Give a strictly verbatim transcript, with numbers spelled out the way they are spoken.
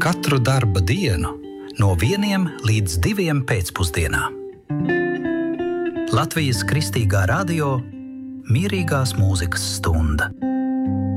Katru darba dienu no vieniem līdz diviem pēcpusdienā. Latvijas Kristīgā radio Mierīgās mūzikas stunda.